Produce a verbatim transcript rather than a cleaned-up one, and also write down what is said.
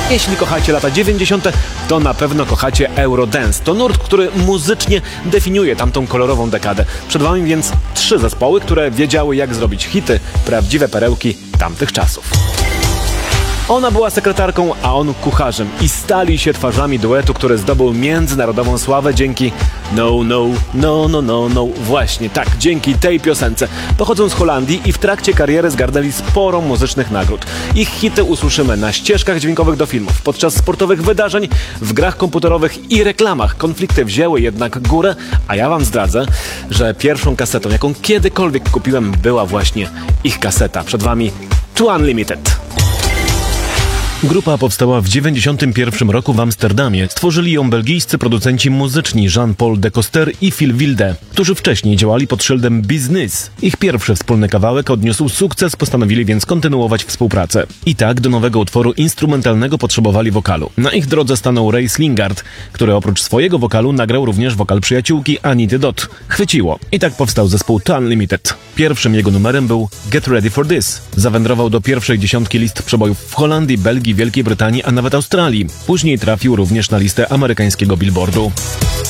Jeśli kochacie lata dziewięćdziesiąte, to na pewno kochacie Eurodance. To nurt, który muzycznie definiuje tamtą kolorową dekadę. Przed wami więc trzy zespoły, które wiedziały, jak zrobić hity, prawdziwe perełki tamtych czasów. Ona była sekretarką, a on kucharzem i stali się twarzami duetu, który zdobył międzynarodową sławę dzięki No, no, no, no, no, no. Właśnie, tak, dzięki tej piosence. Pochodzą z Holandii i w trakcie kariery zgarnęli sporo muzycznych nagród. Ich hity usłyszymy na ścieżkach dźwiękowych do filmów, podczas sportowych wydarzeń, w grach komputerowych i reklamach. Konflikty wzięły jednak górę, a ja wam zdradzę, że pierwszą kasetą, jaką kiedykolwiek kupiłem, była właśnie ich kaseta. Przed wami To Unlimited. Grupa powstała w dziewięćdziesiątym pierwszym roku w Amsterdamie. Stworzyli ją belgijscy producenci muzyczni Jean-Paul de Coster i Phil Wilde, którzy wcześniej działali pod szyldem Business. Ich pierwszy wspólny kawałek odniósł sukces, postanowili więc kontynuować współpracę. I tak do nowego utworu instrumentalnego potrzebowali wokalu. Na ich drodze stanął Ray Slingard, który oprócz swojego wokalu nagrał również wokal przyjaciółki Anity Dot. Chwyciło. I tak powstał zespół To Unlimited. Pierwszym jego numerem był Get Ready for This. Zawędrował do pierwszej dziesiątki list przebojów w Holandii, Belgii, Wielkiej Brytanii, a nawet Australii. Później trafił również na listę amerykańskiego Billboardu.